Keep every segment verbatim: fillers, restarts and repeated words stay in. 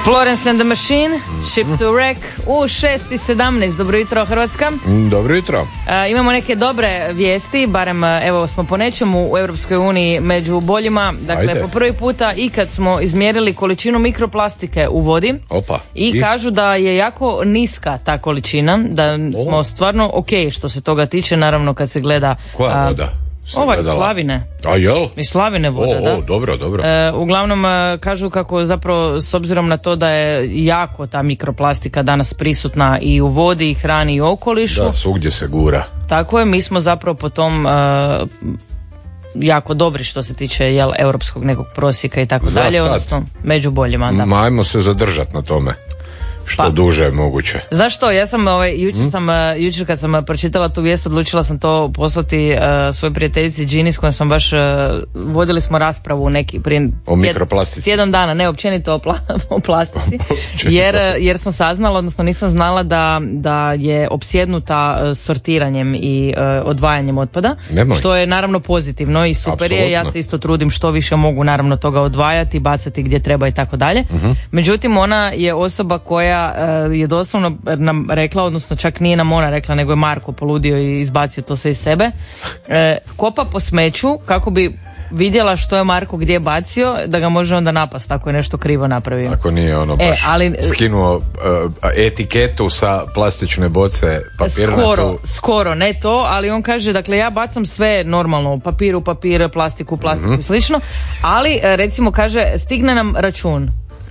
Florence and the Machine, Ship to Wreck u šest i sedamnaest. Dobro jutro Hrvatska. Dobro jutro. Uh, imamo neke dobre vijesti, barem evo smo po nečemu u Europskoj uniji među boljima. Dakle, Ajde. po prvi puta ikad smo izmjerili količinu mikroplastike u vodi. Opa. I, I kažu da je jako niska ta količina, da o. smo stvarno ok što se toga tiče, naravno kad se gleda. Koja voda? Ovaj Slavine. A jel? Iz Slavine voda, o, da. O, dobro, dobro. E, uglavnom kažu kako zapravo s obzirom na to da je jako ta mikroplastika danas prisutna i u vodi, i hrani, i okolišu. Da, svugdje se gura. Tako je, mi smo zapravo po tom uh, jako dobri što se tiče jel, europskog nekog prosjeka i tako dalje, odnosno među boljima. Da. Ma, ajmo se zadržati na tome. Što pa. duže je moguće. Znaš što, ja sam ovaj, jučer, sam, uh, jučer kad sam pročitala tu vijest, odlučila sam to poslati uh, svojoj prijateljici Gini s kojom sam baš, uh, vodili smo raspravu neki prije o mikroplastici. Tjedan dana, ne općenito o, pla, o plastici, jer, jer sam saznala, odnosno nisam znala da, da je opsjednuta uh, sortiranjem i uh, odvajanjem otpada, Nemoj. Što je naravno pozitivno i super Absolutno. je, ja se isto trudim što više mogu naravno toga odvajati, bacati gdje treba i tako dalje. Međutim, ona je osoba koja je doslovno nam rekla, odnosno čak nije nam ona rekla, nego je Marko poludio i izbacio to sve iz sebe. E, kopa po smeću kako bi vidjela što je Marko gdje bacio, da ga može onda napast ako je nešto krivo napravio. Ako nije ono baš e, ali, skinuo uh, etiketu sa plastične boce papirnatu. Skoro, skoro, ne to, ali on kaže, dakle ja bacam sve normalno, papir u papir, plastiku, plastiku mm-hmm. i slično, ali recimo kaže, stigne nam račun.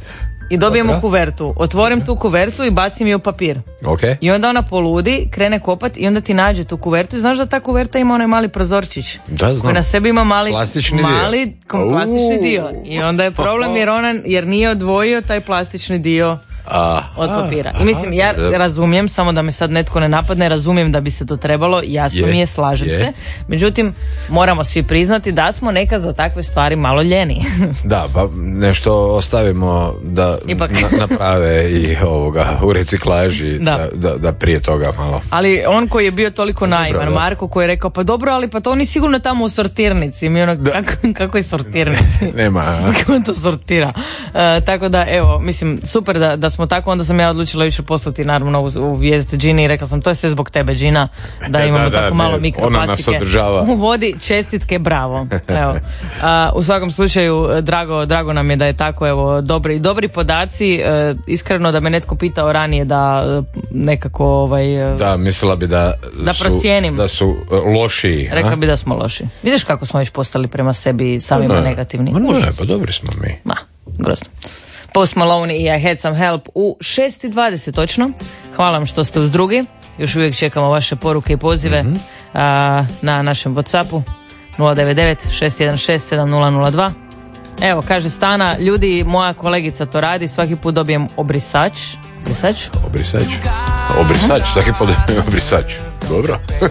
I dobijemo Dobra. kuvertu. Otvorim okay. tu kuvertu i bacim je u papir. Okay. I onda ona poludi, krene kopat i onda ti nađe tu kuvertu. I znaš da ta kuverta ima onaj mali prozorčić. Da, znam. Koji na sebi ima mali plastični mali, dio. Kom, plastični dio. I onda je problem jer, ona, jer nije odvojio taj plastični dio A, od papira. a, I mislim, ja a, razumijem, samo da me sad netko ne napadne, razumijem da bi se to trebalo, jasno je, mi je, slažem je. se. Međutim, moramo svi priznati da smo nekad za takve stvari malo ljeni. Da, pa nešto ostavimo da na, naprave i ovoga u reciklaži, da. Da, da, da prije toga malo. Ali on koji je bio toliko naivan, Marko koji je rekao, pa dobro, ali pa to oni sigurno tamo u sortirnici. Mi ono, kako, kako je sortirnici? Nema. Kako to sortira? Uh, tako da, evo, mislim, super da, da smo tako, onda sam ja odlučila više poslati naravno u, u vijest Gini i rekla sam, to je sve zbog tebe, Gina, da imamo da, da, tako ne, malo mikroplastike u vodi. Čestitke, bravo. Evo. A, u svakom slučaju, drago, drago nam je da je tako, evo, dobri, dobri podaci. E, iskreno da me netko pitao ranije da nekako ovaj, da, mislila bi da, da su, procijenim. Da su lošiji. Rekla bi da smo loši. Vidiš kako smo već postali prema sebi samima ne, negativni. Ma ne, pa dobri smo mi. Ma, grozno. Post Malone i I Had Some Help u šest i dvadeset točno. Hvala vam što ste uz drugi. Još uvijek čekamo vaše poruke i pozive mm-hmm. a, na našem WhatsAppu nula devet devet šest jedan šest sedam nula nula dva. Evo, kaže Stana, ljudi, moja kolegica to radi, svaki put dobijem obrisač. Obrisač? Obrisač. Obrisač, svaki put dobijem obrisač. Dobro.